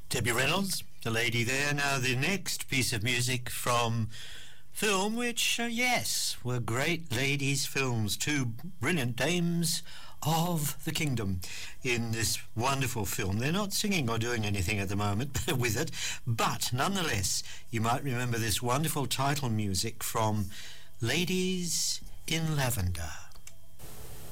Debbie Reynolds, the lady there. Now the next piece of music from film which, yes, were great ladies' films. Two brilliant dames of the kingdom in this wonderful film. They're not singing or doing anything at the moment with it, but nonetheless, you might remember this wonderful title music from Ladies in Lavender.